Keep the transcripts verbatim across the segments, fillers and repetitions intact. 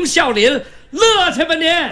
中笑林，乐去吧您！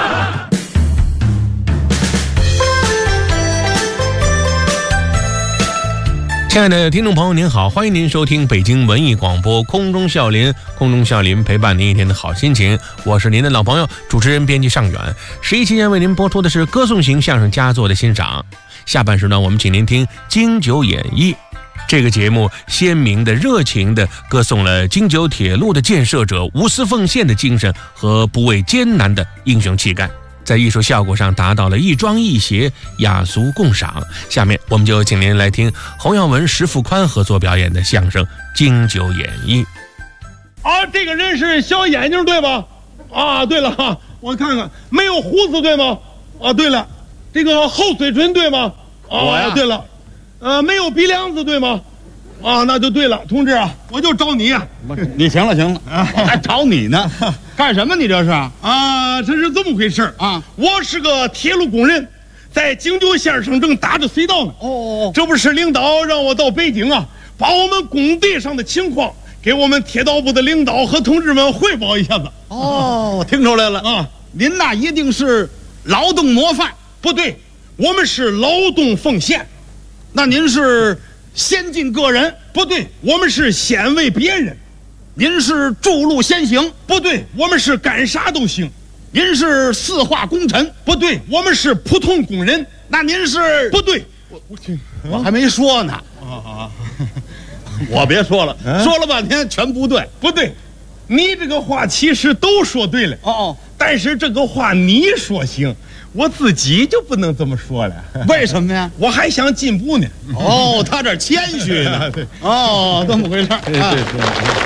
亲爱的听众朋友您好，欢迎您收听北京文艺广播空中笑林，空中笑林陪伴您一天的好心情，我是您的老朋友主持人编辑尚远。十一期间为您播出的是歌颂型相声佳作的欣赏，下半时呢我们请您听京九演绎。这个节目鲜明的热情的歌颂了京九铁路的建设者无私奉献的精神和不畏艰难的英雄气概，在艺术效果上达到了亦庄亦谐，雅俗共赏。下面我们就请您来听侯耀文、石富宽合作表演的相声《京九演绎》。 啊，这个人是小眼睛对吧？啊，对了哈，我看看没有胡子对吗？啊，对了，这个厚嘴唇对吗？啊， 我呀， 对了，呃，没有鼻梁子对吗？啊，那就对了，同志啊，我就找你呀、 啊！你行了行了，我还找你呢，干什么？你这是啊？这是这么回事啊？ 我是个铁路工人，在京九线上正打着隧道呢。 哦哦， 这不是领导让我到北京啊，把我们工地上的情况给我们铁道部的领导和同志们汇报一下子。 哦，我听出来了啊！ 您那一定是劳动模范。 不对，我们是劳动奉献。 那您是先进个人？ 不对，我们是先为别人。 您是筑路先行？ 不对，我们是干啥都行。 您是四化功臣？ 不对，我们是普通工人。 那您是？ 不对， 我我听我还没说呢。 啊啊！ 我别说了， 嗯、 说了半天全不对。 不对，你这个话其实都说对了。 哦哦， 但是这个话你说行。我自己就不能这么说了， 为什么呀？ 我还想进步呢。 哦，他这谦虚呢。 对， 哦，这么回事。对对对。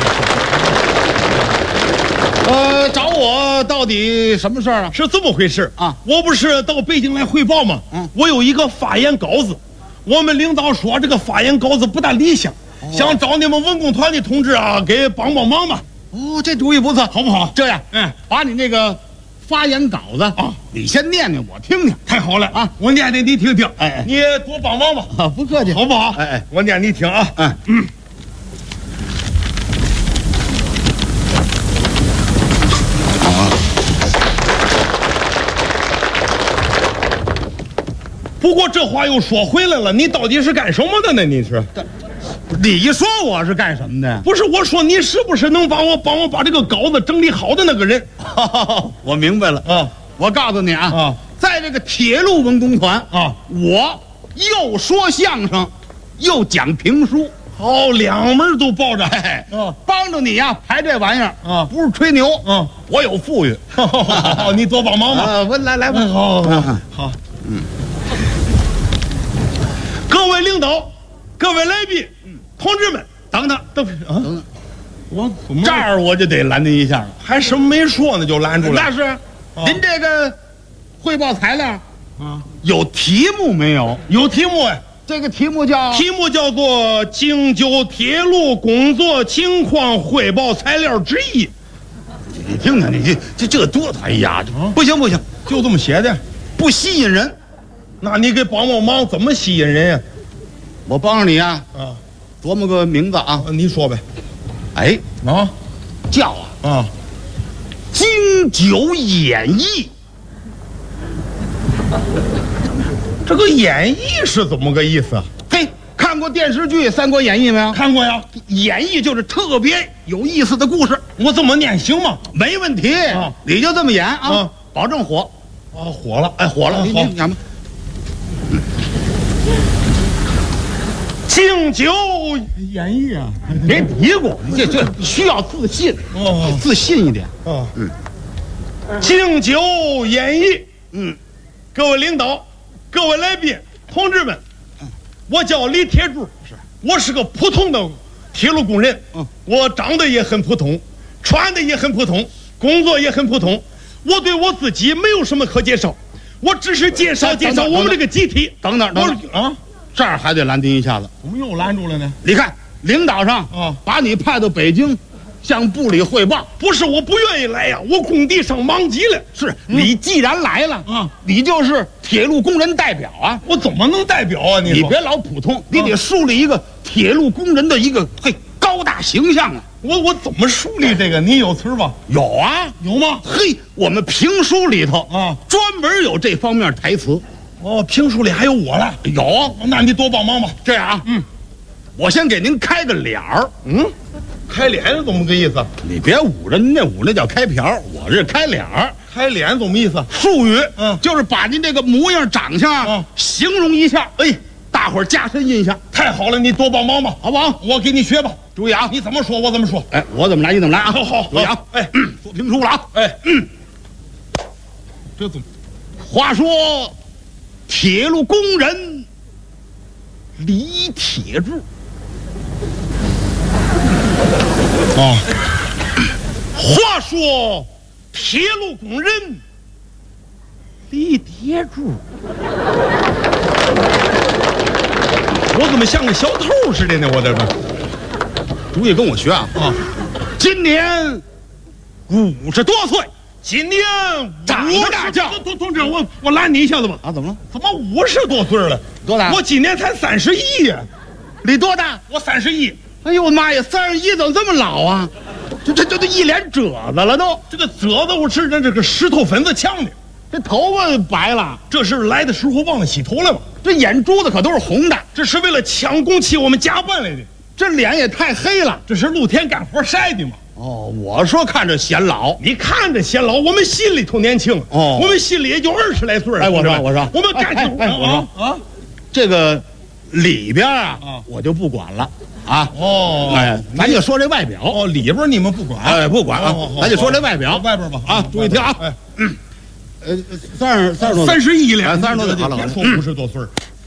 呃，找我到底什么事儿啊？ 是这么回事啊！ 我不是到北京来汇报吗？ 嗯， 我有一个发言稿子，我们领导说这个发言稿子不大理想，哦、想找你们文工团的同志啊，给帮帮忙吧。 哦，这主意不错， 好不好？ 这样， 嗯， 把你那个发言稿子啊，你先念念我听听。 太好了啊！我念念你听听。 哎哎， 你多帮忙吧。 啊，不客气， 好不好？ 哎哎， 我念你听啊。 嗯嗯。啊。不过这话又说回来了，你到底是干什么的呢？你是？ 你说我是干什么的？ 不是，我说你是不是能帮我帮我把这个稿子整理好的那个人？ 哦、我明白了啊！ 我告诉你啊， 啊， 在这个铁路文工团啊， 我又说相声，又讲评书， 哦，两门都抱着， 哎， 啊， 帮着你呀排这玩意儿啊， 不是吹牛， 嗯， 我有富裕， 好，你多帮忙吧。 啊，我来来吧， 好，好，好，嗯。各位领导，各位来宾，同志们， 等等， 等等，等等，我这儿我就得拦您一下了， 还什么没说呢就拦住了。 那是，您这个汇报材料啊， 有题目没有？ 有题目哎， 这个题目叫题目叫做京九铁路工作情况汇报材料之一。 你听听，你这这多哎呀，不行不行， 就这么写的， 不吸引人。 那你给帮帮忙，怎么吸引人呀？ 我帮着你呀， 啊， 琢磨个名字啊， 你说呗。 哎， 啊， 叫啊啊， 京九演绎。 这个演绎是怎么个意思啊？ 嘿，看过电视剧《三国演义》没有？ 看过呀。 演绎就是特别有意思的故事。 我这么念行吗？ 没问题， 啊、 你就这么演啊， 啊保证火。 啊，火了， 哎，火了，你你演吧。 京九演绎啊， 别嘀咕，这这需要自信， 哦， 自信一点。 哦，嗯，京九演绎， 嗯， 各位领导，各位来宾，同志们，我叫李铁柱， 是， 我是个普通的铁路工人， 嗯， 我长得也很普通，穿的也很普通，工作也很普通，我对我自己没有什么可介绍，我只是介绍介绍我们这个集体。 等等等等啊！这儿还得拦您一下子， 怎么又拦住了呢？ 你看，领导上啊， 把你派到北京，向部里汇报。 不是我不愿意来呀，我工地上忙极了。 是、嗯、你既然来了啊， 你就是铁路工人代表啊。 我怎么能代表啊？你你别老普通，你得树立一个铁路工人的一个嘿高大形象啊。 我我怎么梳理这个？你有词儿吧？ 有啊， 有吗？ 嘿，我们评书里头啊， 专门有这方面台词。 哦，评书里还有我了。 有， 那你多帮忙吧。 这样啊，嗯，我先给您开个脸儿。 嗯，开脸是怎么个意思？ 你别捂着，您那捂那叫开瓢，我这开脸儿。 开脸怎么意思？ 术语， 嗯， 就是把您这个模样、长相， 嗯， 形容一下。哎，大伙儿加深印象。 太好了，你多帮忙吧， 好不好？ 我给你学吧。 注意啊， 你怎么说，我怎么说。 哎，我怎么来，你怎么来啊？ 好好， 注意啊。 哎， 说评书了啊。 哎，嗯，这怎么？ 话说，铁路工人李铁柱啊，话说铁路工人李铁柱，我怎么像个小偷似的呢？我这个， 注意跟我学啊啊！今年五十多岁， 今年长得大叫。 同同志，我我拦你一下子吧。 啊，怎么了？ 怎么五十多岁了？ 多大？ 我今年才三十一呀。 你多大？ 我三十一。 哎呦我妈呀，三十一怎么这么老啊？这这这都一脸褶子了都。 这个褶子我是这这个石头粉子呛的， 这头发白了， 这是来的时候忘了洗头了吧？ 这眼珠子可都是红的， 这是为了抢工期我们加班来的。 这脸也太黑了， 这是露天干活晒的嘛。 哦，我说看着显老， 你看着显老，我们心里头年轻。 哦， 我们心里也就二十来岁。 哎，我说我说， 我们干起活啊啊，这个里边啊，我就不管了啊。 哦， 哎，咱就说这外表。 哦，里边你们不管， 哎，不管啊，咱就说这外表。 外边吧， 啊，注意听啊。 哎， 呃，三十三十多， 三十一了， 三十多岁，好了， 别说五十多岁。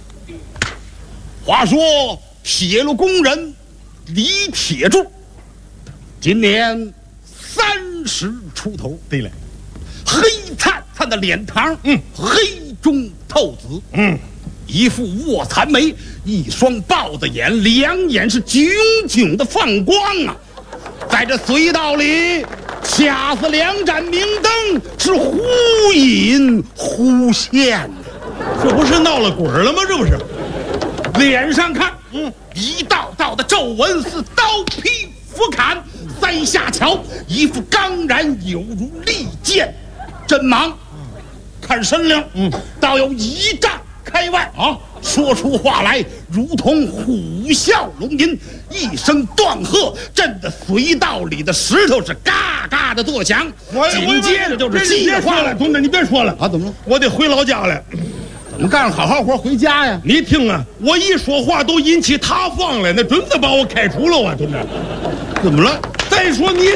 话说铁路工人李铁柱，今年三十出头。 对了， 黑灿灿的脸庞，嗯，黑中透紫， 嗯， 一副卧蚕眉，一双豹子眼，两眼是炯炯的放光啊！在这隧道里，掐死两盏明灯，是忽隐忽现， 这不是闹了鬼了吗？这不是。 脸上看，嗯，一道道的皱纹似刀劈斧砍，腮下瞧，一副刚然有如利剑，真忙。看身量，嗯，倒有一丈开外啊，说出话来如同虎啸龙吟，一声断喝，震得隧道里的石头是嘎嘎的作响。紧接着就是计划了，同志，你别说了啊，怎么了？ 我得回老家了。 怎么干上好好活回家呀？ 你听啊，我一说话都引起塌方了，那准得把我开除了啊，同志。 怎么了？ 再说你，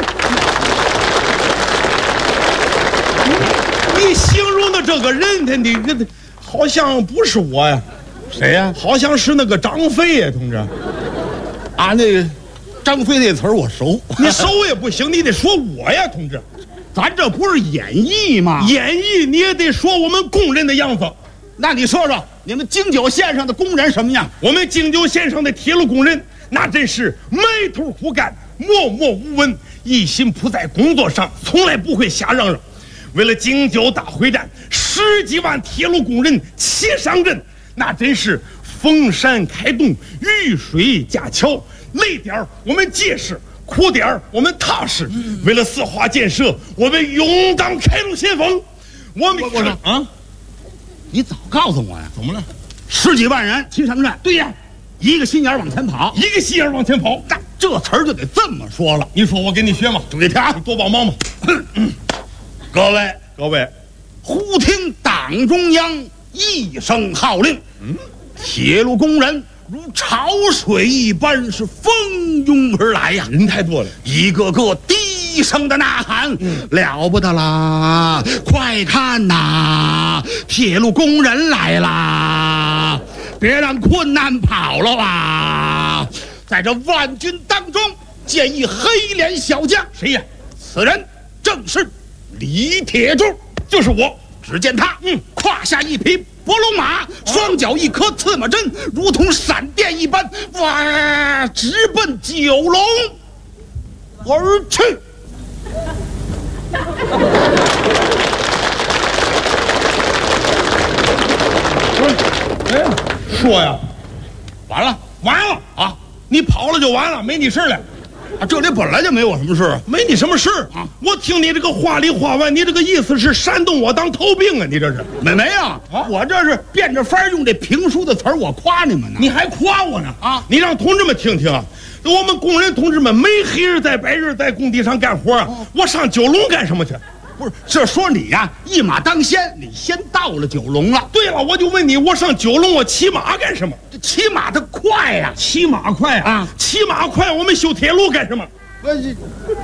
你形容的这个人，他你这好像不是我呀。 谁呀？ 好像是那个张飞呀，同志。 啊，那个张飞那词儿我熟， 你熟也不行，你得说我呀，同志。 咱这不是演绎吗？ 演绎你也得说我们工人的样子。 那你说说，你们京九线上的工人什么样？ 我们京九线上的铁路工人，那真是埋头苦干，默默无闻，一心扑在工作上，从来不会瞎嚷嚷。为了京九大会战，十几万铁路工人齐上阵，那真是逢山开洞，遇水架桥，累点儿我们结实，苦点儿我们踏实。为了四化建设，我们勇当开路先锋。我们我说啊。你早告诉我呀！ 怎么了？ 十几万人齐上阵， 对呀， 一个心眼往前跑， 一个心眼往前跑。 那这词儿就得这么说了。 你说我给你学嘛？ 注意听啊， 你多帮忙嘛。 各位各位， 忽听党中央一声号令，嗯，铁路工人如潮水一般是蜂拥而来呀， 人太多了， 一个个低声的呐喊，嗯，了不得啦！快看呐，铁路工人来啦！别让困难跑了吧！在这万军当中，见一黑脸小将， 谁呀？ 此人正是李铁柱， 就是我。 只见他，嗯，胯下一匹伯龙马，双脚一颗刺马针，如同闪电一般，哇，直奔九龙而去。 不是，哎，说呀， 完了， 完了啊！你跑了就完了，没你事了。 啊，这里本来就没我什么事啊， 没你什么事啊！我听你这个话里话外，你这个意思是煽动我当头兵啊？你这是没没啊？啊我这是变着法儿用这评书的词儿，我夸你们呢。 你还夸我呢啊！ 你让同志们听听啊！我们工人同志们没黑日在白日在工地上干活啊！哦、我上九龙干什么去？ 不是，这说你呀、啊，一马当先，你先到了九龙了。 对了，我就问你，我上九龙我骑马干什么？ 这骑马它快呀、啊， 骑马快啊！啊骑马快，我们修铁路干什么？我这。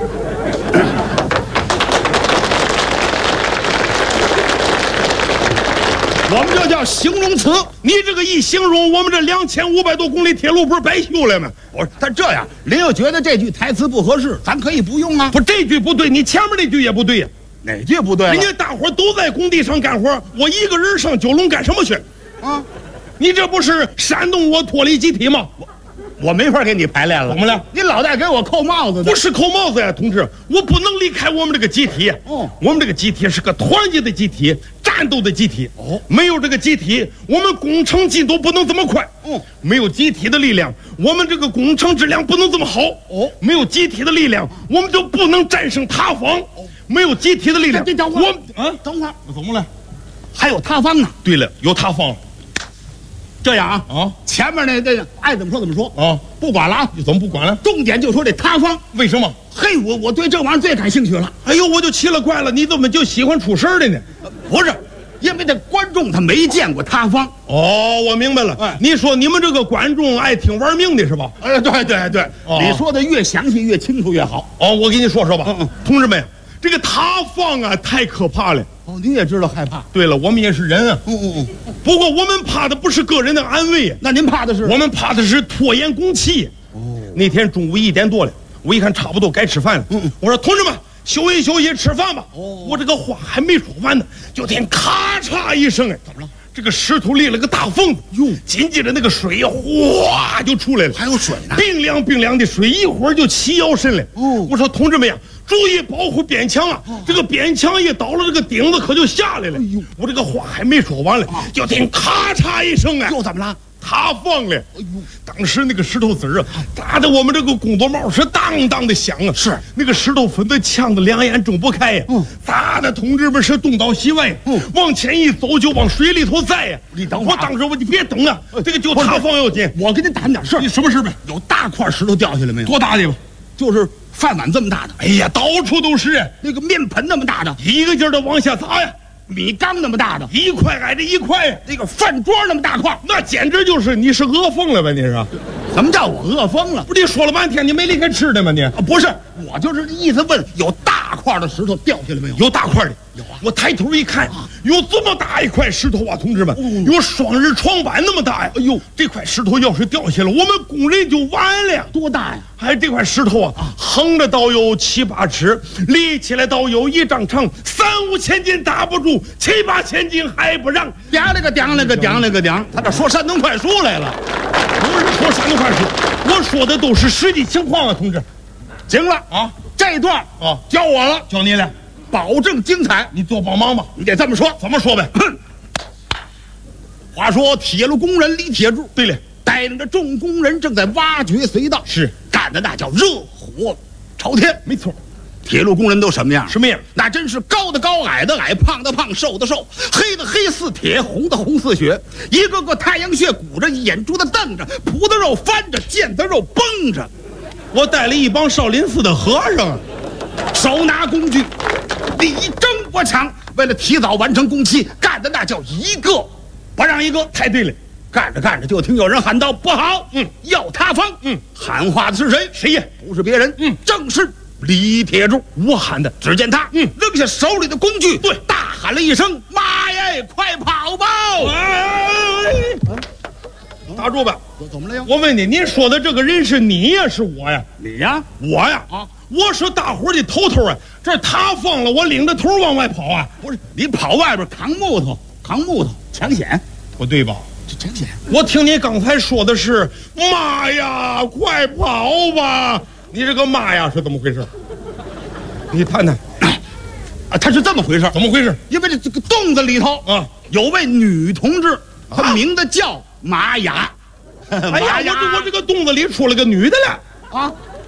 我们这叫形容词， 你这个一形容，我们这两千五百多公里铁路不是白修了吗？ 不是，但这样，您又觉得这句台词不合适，咱可以不用啊。 不，这句不对，你前面那句也不对呀、啊。 哪句不对？ 人家大伙都在工地上干活，我一个人上九龙干什么去？啊，你这不是煽动我脱离集体吗？ 我我没法给你排练了。 怎么了？ 你老在给我扣帽子的。 不是扣帽子呀，同志，我不能离开我们这个集体。哦，我们这个集体是个团结的集体，战斗的集体。哦，没有这个集体，我们工程进度不能这么快。哦，没有集体的力量，我们这个工程质量不能这么好。哦，没有集体的力量，我们就不能战胜塌方。哦，没有集体的力量， 这等会儿，我啊，等会儿，怎么了？还有塌方呢？ 对了，有塌方。 这样啊啊，前面那这爱怎么说怎么说啊，不管了啊， 你怎么不管了？ 重点就说这塌方， 为什么？ 嘿，我我对这玩意儿最感兴趣了。 哎呦，我就奇了怪了，你怎么就喜欢出事儿的呢？ 呃、不是，因为这观众他没见过塌方。 哦，我明白了。哎，你说你们这个观众爱听玩命的是吧？ 哎，对对对，哦、你说的越详细越清楚越好。 哦，我给你说说吧，嗯嗯，同志们，这个塌方啊太可怕了。 哦，你也知道害怕。 对了，我们也是人啊。 嗯嗯嗯。 不过我们怕的不是个人的安危， 那您怕的是？ 我们怕的是拖延工期。哦。那天中午一点多了，我一看差不多该吃饭了。嗯嗯。我说同志们，休息休息，吃饭吧。哦。我这个话还没说完呢，就听咔嚓一声，哎，怎么了？这个石头裂了个大缝子，哟！紧接着那个水哗就出来了， 还有水呢， 冰凉冰凉的水，一会儿就齐腰深了。哦。我说同志们呀，注意保护边墙啊！这个边墙一倒了，这个顶子可就下来了。哎呦！我这个话还没说完了，就听咔嚓一声啊！ 又怎么了？ 塌方了！哎呦！当时那个石头子儿啊，打得我们这个工作帽是当当的响啊！ 是那个石头粉子呛得两眼睁不开呀！嗯，砸的同志们是东倒西歪，嗯，往前一走就往水里头栽呀！ 你等会儿， 我当时我你别等啊，这个就塌方要紧。 我给你打听点事儿。 你什么事呗？ 有大块石头掉下来没有？ 多大的吧？ 就是饭碗这么大的。 哎呀，到处都是。 那个面盆那么大的， 一个劲儿的往下砸呀。 米缸那么大的， 一块挨着一块， 那个饭桌那么大块， 那简直就是你是饿疯了吧？你是？ 什么叫我饿疯了？ 不是你说了半天，你没离开吃的吗？你、 啊、不是，我就是意思问，有大块的石头掉下来没有？ 有大块的， 有啊。 我抬头一看，啊、有这么大一块石头啊，同志们，嗯、有双人床板那么大呀！哎呦，这块石头要是掉下来，我们工人就完了。 多大呀？ 还这块石头啊，啊横着倒有七八尺，立起来倒有一丈长，三五千斤打不住，七八千斤还不让。 顶了个顶了个顶了个顶，他这说山东快书来了， 不是说山东快书，我说的都是实际情况啊，同志。 行了啊，这段啊教我了， 教你了， 保证精彩。 你多帮忙吧， 你得这么说， 怎么说呗？ 哼。话说铁路工人李铁柱， 对了， 带领着众工人正在挖掘隧道， 是干的那叫热火朝天。 没错， 铁路工人都什么样？ 什么样？ 那真是高的高，矮的矮，胖的胖，瘦的瘦，黑的黑似铁，红的红似血，一个个太阳穴鼓着，眼珠子瞪着，葡萄肉翻着，腱子肉绷着。 我带了一帮少林寺的和尚， 手拿工具，力争我抢，为了提早完成工期，干的那叫一个不让一个。 太对了， 干着干着就听有人喊道：“不好！嗯，要塌方！”嗯，喊话的是谁？ 谁呀？ 不是别人，嗯，正是李铁柱。 我喊的。 只见他，嗯，扔下手里的工具， 对， 大喊了一声：“妈呀，快跑吧！” 哎，打住吧！ 怎么了呀？ 我问你，您说的这个人是你呀，是我呀？ 你呀， 我呀，啊，我是大伙的头头啊！这塌方了，我领着头往外跑啊！ 不是，你跑外边扛木头，扛木头抢险， 不对吧？ 这抢险！ 我听你刚才说的是“妈呀，快跑吧”，你这个“妈呀”是怎么回事？你谈谈。 啊，他是这么回事， 怎么回事？ 因为这这个洞子里头啊，有位女同志，她名字叫玛雅。 哎呀，我这我这个洞子里出了个女的了啊！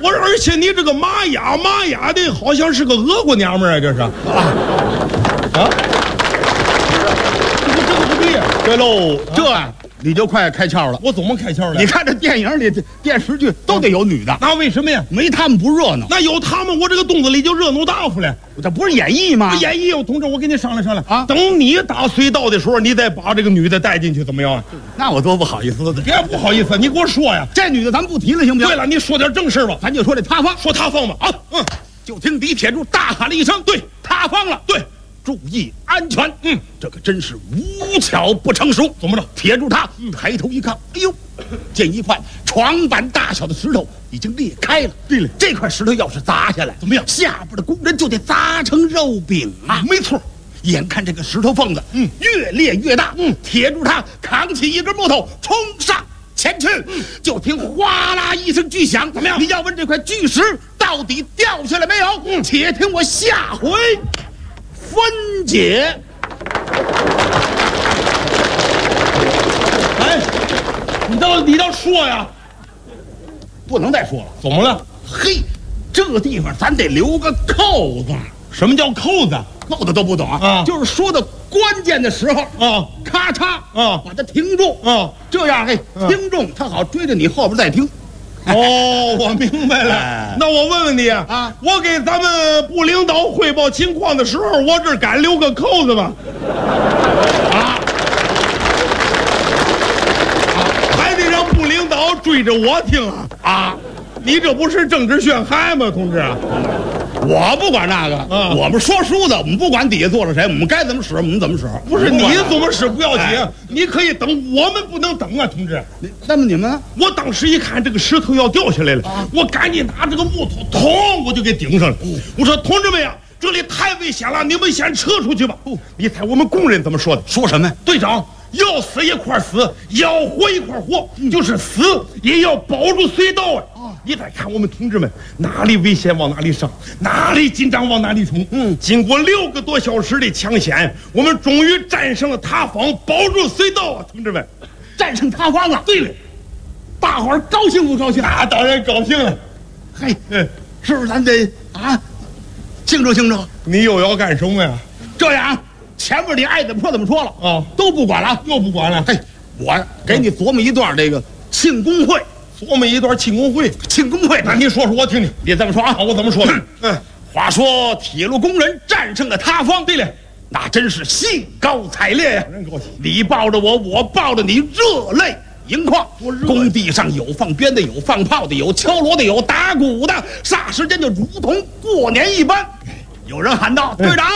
我说，而且你这个玛雅玛雅的，好像是个俄国娘们儿啊，这是啊啊，这个这个不对呀。 对喽，这你就快开窍了。 我怎么开窍了？ 你看这电影里、电视剧都得有女的， 那为什么呀？ 没他们不热闹。 那有他们，我这个洞子里就热闹大发了。 这不是演绎吗？ 演绎哦，同志，我跟你商量商量啊。 等你打隧道的时候，你再把这个女的带进去，怎么样啊？ 那我多不好意思了。 别不好意思，你给我说呀。 这女的咱不提了，行不行？ 对了，你说点正事吧。 咱就说这塌方， 说塌方吧。啊，嗯， 就听李铁柱大喊了一声：“对，塌方了！” 对。 注意安全！ 嗯， 这可真是无巧不成书。 怎么着？ 铁柱他抬头一看，哎呦，见一块床板大小的石头已经裂开了。 对了， 这块石头要是砸下来， 怎么样？ 下边的工人就得砸成肉饼啊！ 没错。 眼看这个石头缝子，嗯，越裂越大，嗯，铁柱他扛起一根木头冲上前去，嗯，就听哗啦一声巨响。怎么样？你要问这块巨石到底掉下来没有？嗯，且听我下回分解。 哎，你倒你倒说呀， 不能再说了。 怎么了？ 嘿，这地方咱得留个扣子。 什么叫扣子？ 扣子都不懂啊？ 啊， 就是说到关键的时候啊， 咔嚓啊， 把它停住啊， 这样哎，听众他好追着你后边再听。 哦，我明白了。哎、那我问问你啊，我给咱们部领导汇报情况的时候，我这敢留个扣子吗？啊，还得让部领导追着我听啊！啊，你这不是政治陷害吗，同志？ 我不管那个，啊，我们说书的，我们不管底下坐着谁，我们该怎么使我们怎么使。 不是你怎么使不要紧，哎，你可以等，我们不能等啊，同志。 那么你们， 我当时一看这个石头要掉下来了，啊，我赶紧拿这个木头，捅，我就给顶上了。嗯，我说同志们呀，这里太危险了，你们先撤出去吧。哦，你猜我们工人怎么说的？ 说什么呀？ 队长。要死一块死，要活一块活，嗯，就是死也要保住隧道啊！哦，你再看我们同志们，哪里危险往哪里上，哪里紧张往哪里冲。嗯，经过六个多小时的抢险，我们终于战胜了塌方，保住隧道啊！同志们， 战胜塌方了。 对了， 大伙儿高兴不高兴？ 啊，当然高兴了。 嘿，嗯，是不是咱得啊庆祝庆祝？ 你又要干什么呀？ 这样。前面你爱怎么说怎么说了啊， 都不管了， 又不管了。 嘿，我给你琢磨一段这个庆功会， 琢磨一段庆功会， 庆功会。 那你说说我听听。 别这么说啊， 我怎么说的？ 嗯，话说铁路工人战胜了塌方， 对了， 那真是兴高采烈呀！ 真高兴， 你抱着我，我抱着你，热泪盈眶。工地上有放鞭的，有放炮的，有敲锣的，有打鼓的，霎时间就如同过年一般。有人喊道：“队长！”